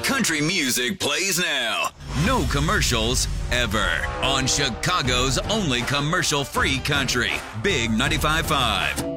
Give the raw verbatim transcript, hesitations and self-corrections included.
country music plays now. No commercials ever. On Chicago's only commercial-free country. Big ninety-five point five.